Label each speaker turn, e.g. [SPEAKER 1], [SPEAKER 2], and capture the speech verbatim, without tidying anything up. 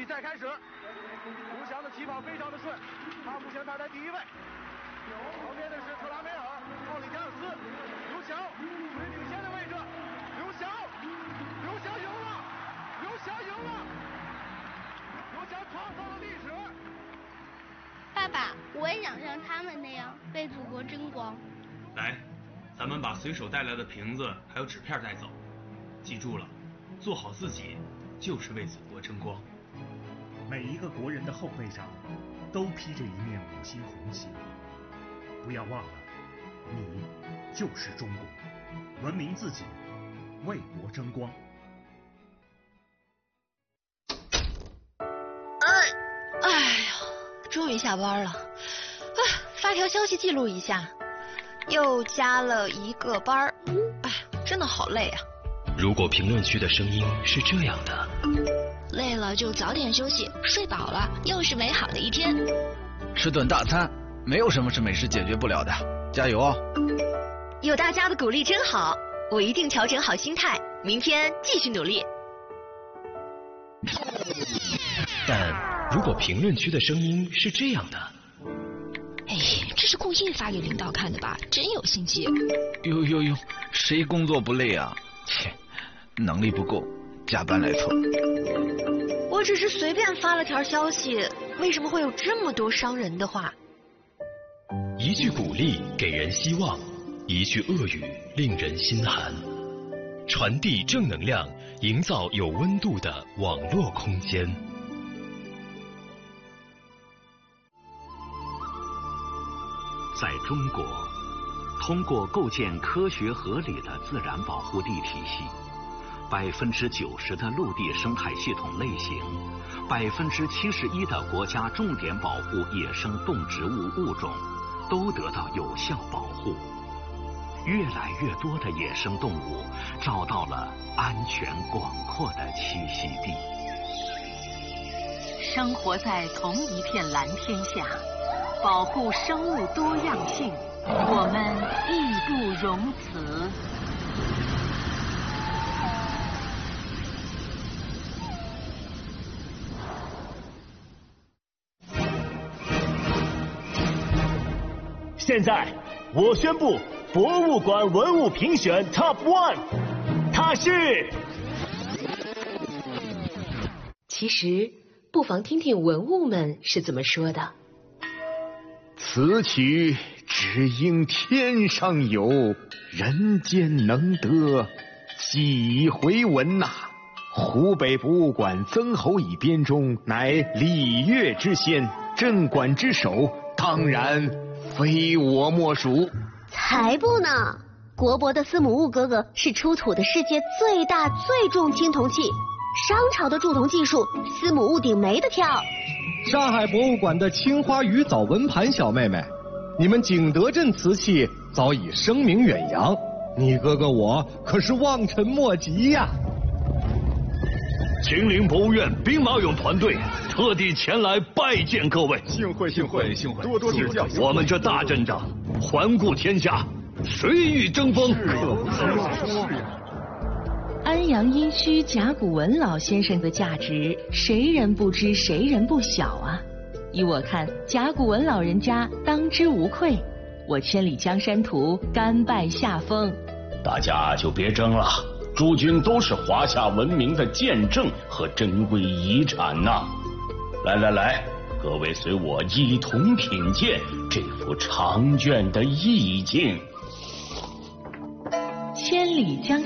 [SPEAKER 1] 比赛开始，刘翔的起跑非常的顺，他目前排在第一位。旁边的是特拉梅尔、奥里加尔斯，刘翔最领先的位置，刘翔，刘翔赢了，刘翔赢了，刘翔创造了历史。
[SPEAKER 2] 爸爸，我也想像他们那样为祖国争光。
[SPEAKER 3] 来，咱们把随手带来的瓶子还有纸片带走，记住了，做好自己就是为祖国争光。
[SPEAKER 4] 每一个国人的后背上都披着一面五星红旗，不要忘了，你就是中国，文明自己，为国争光。
[SPEAKER 5] 哎，哎呀，终于下班了，啊，发条消息记录一下，又加了一个班儿，哎，真的好累啊。
[SPEAKER 6] 如果评论区的声音是这样的，
[SPEAKER 5] 累了就早点休息，睡饱了又是美好的一天。
[SPEAKER 7] 吃顿大餐，没有什么是美食解决不了的，加油哦！
[SPEAKER 5] 有大家的鼓励真好，我一定调整好心态，明天继续努力。
[SPEAKER 6] 但如果评论区的声音是这样的，
[SPEAKER 5] 哎，这是故意发给领导看的吧？真有心机。
[SPEAKER 7] 呦呦呦，谁工作不累啊？切，能力不够，加班来凑。
[SPEAKER 5] 我只是随便发了条消息，为什么会有这么多伤人的话？
[SPEAKER 6] 一句鼓励给人希望，一句恶语令人心寒。传递正能量，营造有温度的网络空间。
[SPEAKER 8] 在中国，通过构建科学合理的自然保护地体系，百分之九十的陆地生态系统类型，百分之七十一的国家重点保护野生动植物物种，都得到有效保护。越来越多的野生动物找到了安全广阔的栖息地。
[SPEAKER 9] 生活在同一片蓝天下，保护生物多样性，我们义不容辞。
[SPEAKER 10] 现在我宣布博物馆文物评选 Top One， 它是。
[SPEAKER 11] 其实不妨听听文物们是怎么说的。
[SPEAKER 12] 此曲只应天上有，人间能得几回闻呐、啊！湖北博物馆曾侯乙编钟乃礼乐之先，镇馆之首，当然非我莫属。
[SPEAKER 13] 才不呢！国博的司母戊哥哥是出土的世界最大最重青铜器，商朝的铸铜技术，司母戊鼎没得挑。
[SPEAKER 14] 上海博物馆的青花鱼藻纹盘小妹妹，你们景德镇瓷器早已声名远扬，你哥哥我可是望尘莫及呀、啊！
[SPEAKER 10] 秦岭博物院兵马俑团队特地前来拜见各位，
[SPEAKER 12] 幸会幸会幸会，多多指教。
[SPEAKER 10] 我们这大阵仗，环顾天下，谁与争锋？
[SPEAKER 12] 是呀。
[SPEAKER 9] 安阳殷墟甲骨文老先生的价值，谁人不知，谁人不晓啊！依我看，甲骨文老人家当之无愧。我千里江山图，甘拜下风。
[SPEAKER 15] 大家就别争了。诸君都是华夏文明的见证和珍贵遗产呐、啊！来来来，各位随我一同品鉴这幅长卷的意境。
[SPEAKER 9] 千里江